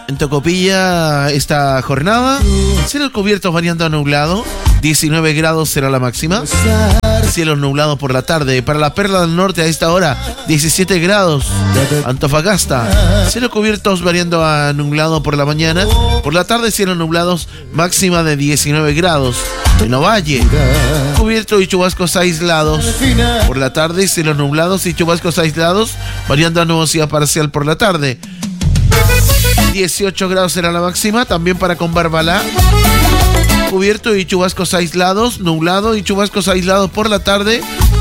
En Tocopilla esta jornada, cielos cubiertos variando a nublado, 19 grados será la máxima. Cielos nublados por la tarde. Para la Perla del Norte a esta hora, 17 grados. Antofagasta, cielos cubiertos variando a nublado por la mañana. Por la tarde, cielos nublados, máxima de 19 grados. En Ovalle, cubierto y chubascos aislados. Por la tarde, cielos nublados y chubascos aislados, variando a nubosidad parcial por la tarde. 18 grados será la máxima, también para Combarbalá. Cubierto y chubascos aislados, nublado y chubascos aislados por la tarde,